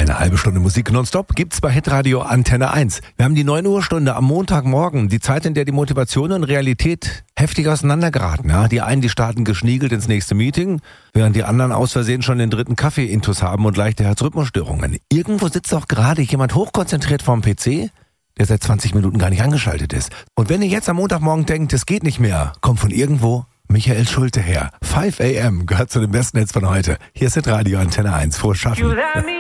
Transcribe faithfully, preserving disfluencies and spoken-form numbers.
Eine halbe Stunde Musik nonstop gibt's bei Hitradio Antenne eins. Wir haben die neun Uhr Stunde am Montagmorgen, die Zeit, in der die Motivation und Realität heftig auseinandergeraten. Ja? Die einen, die starten geschniegelt ins nächste Meeting, während die anderen aus Versehen schon den dritten Kaffee-Intus haben und leichte Herzrhythmusstörungen. Irgendwo sitzt auch gerade jemand hochkonzentriert vorm P C, der seit zwanzig Minuten gar nicht angeschaltet ist. Und wenn ihr jetzt am Montagmorgen denkt, es geht nicht mehr, kommt von irgendwo Michael Schulte her. fünf a m gehört zu den besten Hits von heute. Hier ist Hitradio Antenne eins. Frohes Schaffen.